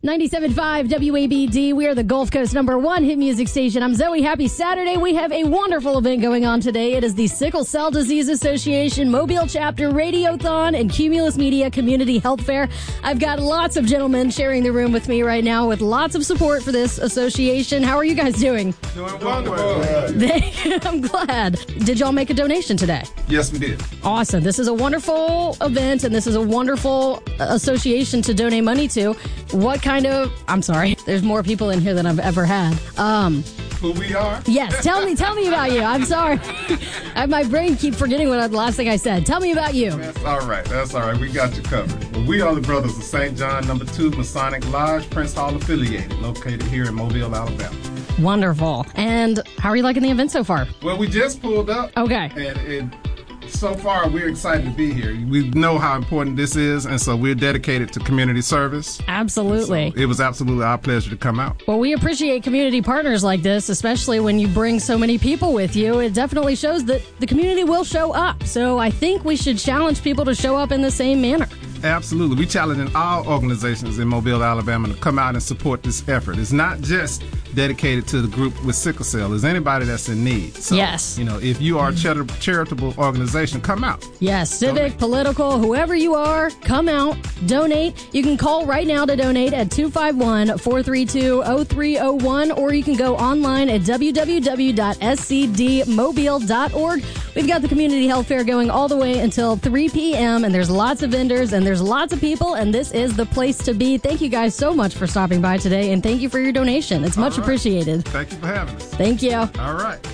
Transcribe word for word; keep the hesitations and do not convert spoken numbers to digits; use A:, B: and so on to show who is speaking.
A: ninety-seven point five W A B D. We are the Gulf Coast number one hit music station. I'm Zoe. Happy Saturday. We have a wonderful event going on today. It is the Sickle Cell Disease Association Mobile Chapter Radiothon and Cumulus Media Community Health Fair. I've got lots of gentlemen sharing the room with me right now with lots of support for this association. How are you guys doing?
B: Doing wonderful.
A: I'm glad. Did y'all make a donation today?
B: Yes, we did.
A: Awesome. This is a wonderful event, and this is a wonderful association to donate money to. What kind of... I'm sorry. There's more people in here than I've ever had. Um,
B: Who we are?
A: yes. Tell me. Tell me about you. I'm sorry. I, my brain keep forgetting what I, the last thing I said. Tell me about you.
B: That's all right. That's all right. We got you covered. Well, we are the Brothers of Saint John, number two Masonic Lodge, Prince Hall affiliated, located here in Mobile, Alabama.
A: Wonderful. And how are you liking the event so far?
B: Well, we just pulled up.
A: Okay.
B: And it... So far, we're excited to be here. We know how important this is, and so we're dedicated to community service.
A: Absolutely.
B: So it was absolutely our pleasure to come out.
A: Well, we appreciate community partners like this, especially when you bring so many people with you. It definitely shows that the community will show up. So I think we should challenge people to show up in the same manner.
B: Absolutely. We challenge all organizations in Mobile, Alabama to come out and support this effort. It's not just dedicated to the group with sickle cell. It's anybody that's in need. So,
A: yes.
B: You know, if you are a char- charitable organization, come out.
A: Yes, civic,
B: donate.
A: Political, whoever you are, come out, donate. You can call right now to donate at two five one, four three two, zero three zero one, or you can go online at w w w dot s c d mobile dot org. We've got the community health fair going all the way until three p.m., and there's lots of vendors, and there's lots of people, and this is the place to be. Thank you guys so much for stopping by today, and thank you for your donation. It's much
B: All right.
A: appreciated.
B: Thank you for having us.
A: Thank you.
B: All right.